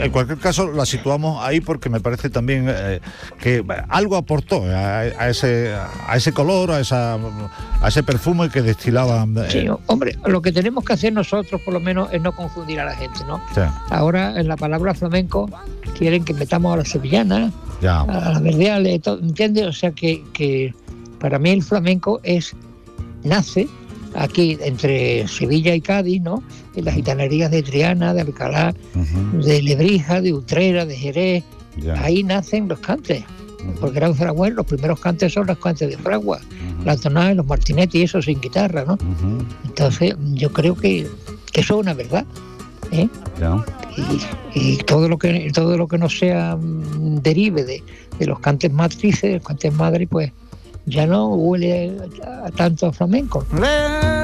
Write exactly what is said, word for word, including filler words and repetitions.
en cualquier caso la situamos ahí porque me parece también eh, que algo aportó a, a ese a ese color, a esa a ese perfume que destilaban. Eh. Sí, hombre, lo que tenemos que hacer nosotros por lo menos es no confundir a la gente, ¿no? Sí. Ahora en la palabra flamenco quieren que metamos a las sevillanas, ya. a las verdiales, todo, ¿entiendes? O sea que, que para mí el flamenco es nace aquí entre Sevilla y Cádiz, ¿no? En las gitanerías de Triana, de Alcalá, uh-huh. de Lebrija, de Utrera, de Jerez. Yeah. Ahí nacen los cantes. Uh-huh. Porque eran fragües, los primeros cantes son los cantes de fragua, uh-huh. las tonadas, los martinetti y eso sin guitarra, ¿no? Uh-huh. Entonces, yo creo que, que eso es una verdad, ¿eh? Yeah. Y, y todo lo que todo lo que no sea um, derive de, de los cantes matrices, los cantes madres, pues ya no huele a, a tanto a flamenco.